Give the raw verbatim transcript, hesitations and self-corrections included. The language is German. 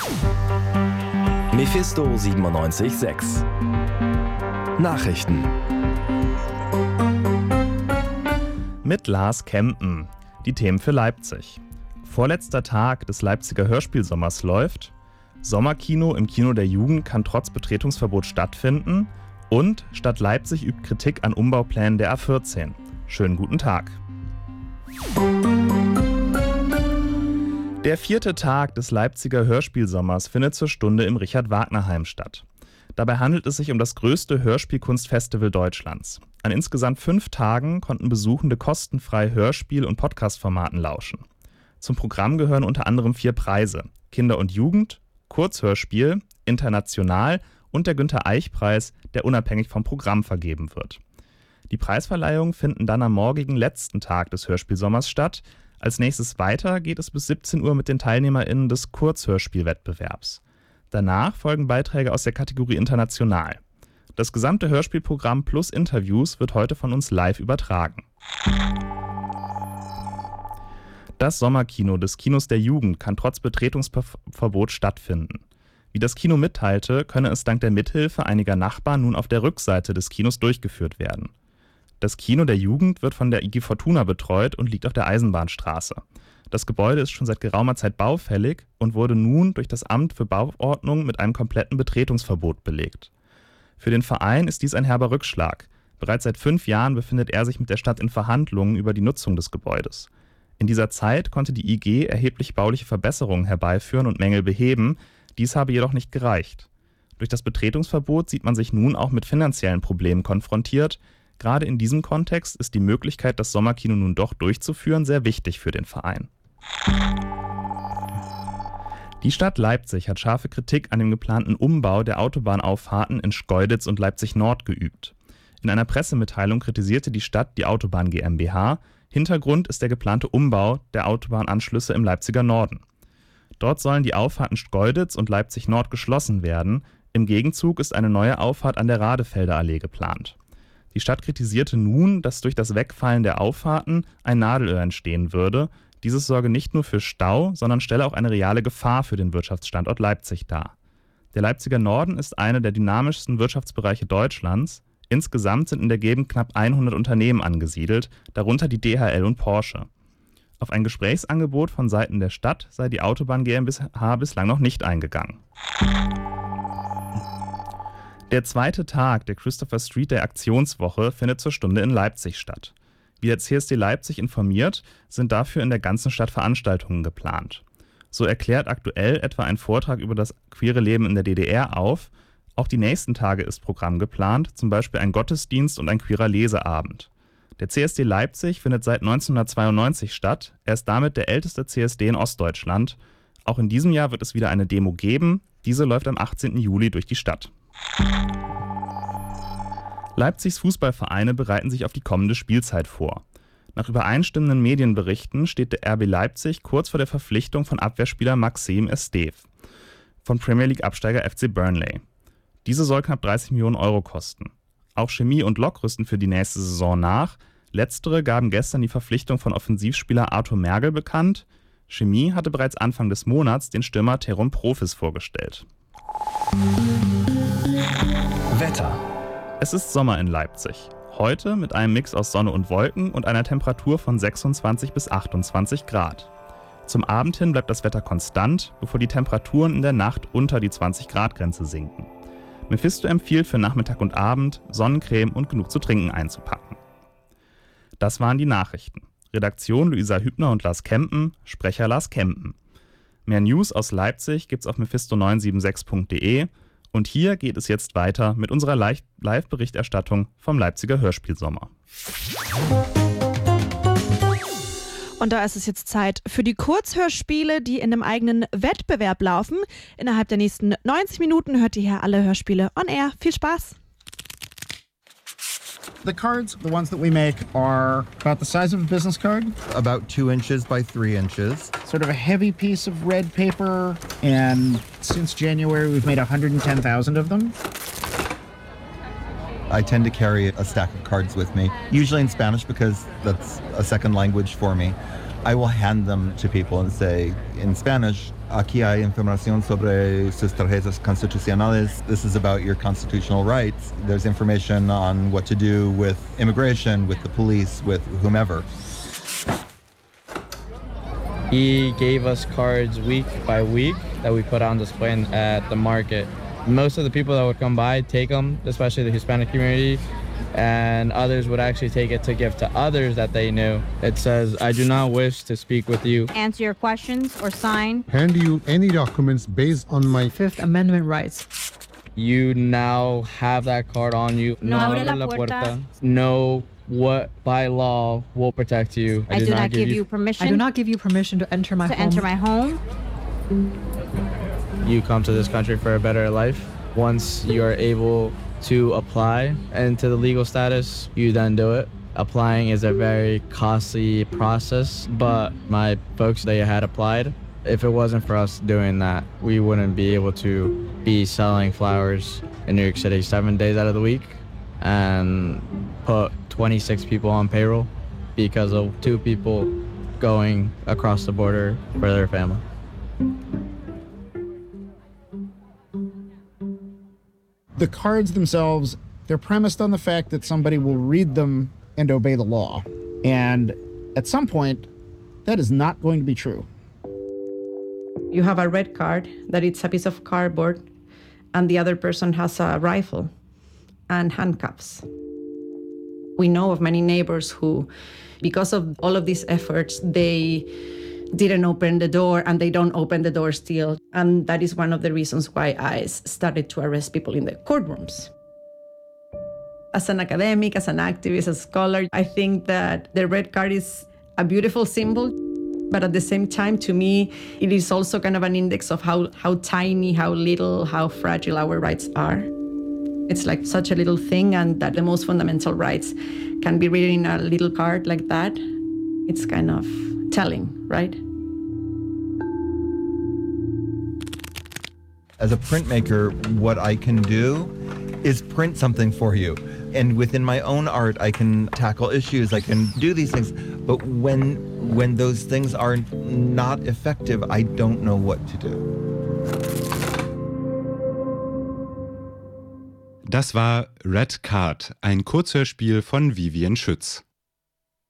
Mephisto siebenundneunzig Komma sechs Nachrichten mit Lars Kempen. Die Themen für Leipzig. Vorletzter Tag des Leipziger Hörspielsommers läuft. Sommerkino im Kino der Jugend kann trotz Betretungsverbot stattfinden. Und Stadt Leipzig übt Kritik an Umbauplänen der A vierzehn. Schönen guten Tag. Der vierte Tag des Leipziger Hörspielsommers findet zur Stunde im Richard-Wagner-Heim statt. Dabei handelt es sich um das größte Hörspielkunstfestival Deutschlands. An insgesamt fünf Tagen konnten Besuchende kostenfrei Hörspiel- und Podcast-Formaten lauschen. Zum Programm gehören unter anderem vier Preise: Kinder und Jugend, Kurzhörspiel, International und der Günther-Eich-Preis, der unabhängig vom Programm vergeben wird. Die Preisverleihungen finden dann am morgigen letzten Tag des Hörspielsommers statt. Als nächstes weiter geht es bis siebzehn Uhr mit den TeilnehmerInnen des Kurzhörspielwettbewerbs. Danach folgen Beiträge aus der Kategorie International. Das gesamte Hörspielprogramm plus Interviews wird heute von uns live übertragen. Das Sommerkino des Kinos der Jugend kann trotz Betretungsverbot stattfinden. Wie das Kino mitteilte, könne es dank der Mithilfe einiger Nachbarn nun auf der Rückseite des Kinos durchgeführt werden. Das Kino der Jugend wird von der I G Fortuna betreut und liegt auf der Eisenbahnstraße. Das Gebäude ist schon seit geraumer Zeit baufällig und wurde nun durch das Amt für Bauordnung mit einem kompletten Betretungsverbot belegt. Für den Verein ist dies ein herber Rückschlag. Bereits seit fünf Jahren befindet er sich mit der Stadt in Verhandlungen über die Nutzung des Gebäudes. In dieser Zeit konnte die I G erheblich bauliche Verbesserungen herbeiführen und Mängel beheben, dies habe jedoch nicht gereicht. Durch das Betretungsverbot sieht man sich nun auch mit finanziellen Problemen konfrontiert. Gerade in diesem Kontext ist die Möglichkeit, das Sommerkino nun doch durchzuführen, sehr wichtig für den Verein. Die Stadt Leipzig hat scharfe Kritik an dem geplanten Umbau der Autobahnauffahrten in Schkeuditz und Leipzig-Nord geübt. In einer Pressemitteilung kritisierte die Stadt die Autobahn GmbH. Hintergrund ist der geplante Umbau der Autobahnanschlüsse im Leipziger Norden. Dort sollen die Auffahrten Schkeuditz und Leipzig-Nord geschlossen werden. Im Gegenzug ist eine neue Auffahrt an der Radefelder Allee geplant. Die Stadt kritisierte nun, dass durch das Wegfallen der Auffahrten ein Nadelöhr entstehen würde. Dieses sorge nicht nur für Stau, sondern stelle auch eine reale Gefahr für den Wirtschaftsstandort Leipzig dar. Der Leipziger Norden ist einer der dynamischsten Wirtschaftsbereiche Deutschlands. Insgesamt sind in der Gegend knapp hundert Unternehmen angesiedelt, darunter die D H L und Porsche. Auf ein Gesprächsangebot von Seiten der Stadt sei die Autobahn GmbH bislang noch nicht eingegangen. Der zweite Tag der Christopher Street Day Aktionswoche findet zur Stunde in Leipzig statt. Wie der C S D Leipzig informiert, sind dafür in der ganzen Stadt Veranstaltungen geplant. So erklärt aktuell etwa ein Vortrag über das queere Leben in der D D R auf. Auch die nächsten Tage ist Programm geplant, zum Beispiel ein Gottesdienst und ein queerer Leseabend. Der C S D Leipzig findet seit neunzehnhundertzweiundneunzig statt. Er ist damit der älteste C S D in Ostdeutschland. Auch in diesem Jahr wird es wieder eine Demo geben. Diese läuft am achtzehnten Juli durch die Stadt. Leipzigs Fußballvereine bereiten sich auf die kommende Spielzeit vor. Nach übereinstimmenden Medienberichten steht der R B Leipzig kurz vor der Verpflichtung von Abwehrspieler Maxim Estev von Premier League-Absteiger F C Burnley. Diese soll knapp dreißig Millionen Euro kosten. Auch Chemie und Lok rüsten für die nächste Saison nach. Letztere gaben gestern die Verpflichtung von Offensivspieler Arthur Mergel bekannt. Chemie hatte bereits Anfang des Monats den Stürmer Terum Profis vorgestellt. Wetter. Es ist Sommer in Leipzig. Heute mit einem Mix aus Sonne und Wolken und einer Temperatur von sechsundzwanzig bis achtundzwanzig Grad. Zum Abend hin bleibt das Wetter konstant, bevor die Temperaturen in der Nacht unter die zwanzig Grad Grenze sinken. Mephisto empfiehlt für Nachmittag und Abend Sonnencreme und genug zu trinken einzupacken. Das waren die Nachrichten. Redaktion Luisa Hübner und Lars Kempen, Sprecher Lars Kempen. Mehr News aus Leipzig gibt's auf mephisto neun sieben sechs punkt de. Und hier geht es jetzt weiter mit unserer Live-Berichterstattung vom Leipziger Hörspielsommer. Und da ist es jetzt Zeit für die Kurzhörspiele, die in einem eigenen Wettbewerb laufen. Innerhalb der nächsten neunzig Minuten hört ihr hier alle Hörspiele on air. Viel Spaß! The cards, the ones that we make, are about the size of a business card. About two inches by three inches. Sort of a heavy piece of red paper, and since January we've made one hundred ten thousand of them. I tend to carry a stack of cards with me, usually in Spanish because that's a second language for me. I will hand them to people and say, in Spanish, Aquí hay información sobre sus tarjetas constitucionales. This is about your constitutional rights. There's information on what to do with immigration, with the police, with whomever. He gave us cards week by week that we put on display at the market. Most of the people that would come by take them, especially the Hispanic community, and others would actually take it to give to others that they knew. It says, I do not wish to speak with you. Answer your questions or sign. Hand you any documents based on my Fifth Amendment rights. You now have that card on you. No abre la puerta. Know what by law will protect you. I, I do, do not, not give you permission. I do not give you permission to enter my to home. enter my home. You come to this country for a better life. Once you are able to apply into the legal status, you then do it. Applying is a very costly process, but my folks, they had applied. If it wasn't for us doing that, we wouldn't be able to be selling flowers in New York City seven days out of the week and put twenty-six people on payroll because of two people going across the border for their family. The cards themselves, they're premised on the fact that somebody will read them and obey the law. And at some point, that is not going to be true. You have a red card that it's a piece of cardboard, and the other person has a rifle and handcuffs. We know of many neighbors who, because of all of these efforts, they didn't open the door, and they don't open the door still. And that is one of the reasons why ICE started to arrest people in the courtrooms. As an academic, as an activist, as a scholar, I think that the red card is a beautiful symbol, but at the same time, to me, it is also kind of an index of how, how tiny, how little, how fragile our rights are. It's like such a little thing, and that the most fundamental rights can be written in a little card like that. It's kind of telling, right? As a printmaker, what I can do is print something for you. And within my own art, I can tackle issues, I can do these things. But when, when those things are not effective, I don't know what to do. Das war Red Card, ein Kurzhörspiel von Vivian Schütz.